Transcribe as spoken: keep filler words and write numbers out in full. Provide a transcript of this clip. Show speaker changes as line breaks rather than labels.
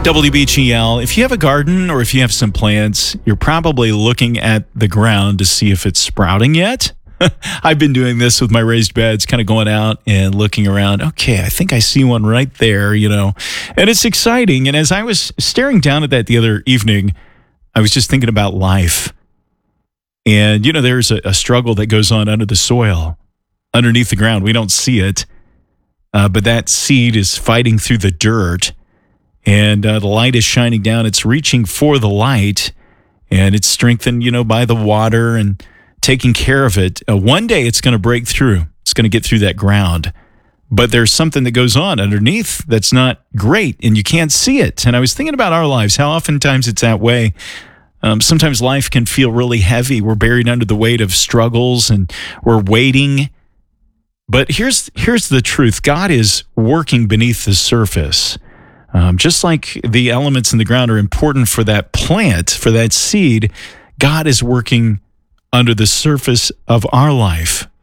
W B G L, if you have a garden or if you have some plants, you're probably looking at the ground to see if it's sprouting yet. I've been doing this with my raised beds, kind of going out and looking around. Okay, I think I see one right there, you know, and it's exciting. And as I was staring down at that the other evening, I was just thinking about life. And, you know, there's a, a struggle that goes on under the soil, underneath the ground. We don't see it, uh, but that seed is fighting through the dirt. And uh, the light is shining down. It's reaching for the light, and it's strengthened, you know, by the water and taking care of it. Uh, one day it's going to break through. It's going to get through that ground. But there's something that goes on underneath that's not great, and you can't see it. And I was thinking about our lives, how oftentimes it's that way. Um, sometimes life can feel really heavy. We're buried under the weight of struggles, and we're waiting. But here's here's the truth. God is working beneath the surface. Um, just like the elements in the ground are important for that plant, for that seed, God is working under the surface of our life,